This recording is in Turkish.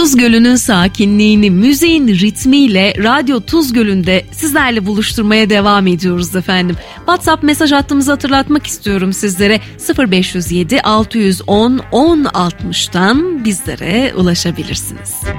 Tuz Gölü'nün sakinliğini müziğin ritmiyle Radyo Tuz Gölü'nde sizlerle buluşturmaya devam ediyoruz efendim. WhatsApp mesaj hattımızı hatırlatmak istiyorum sizlere. 0507 610 1060'tan bizlere ulaşabilirsiniz.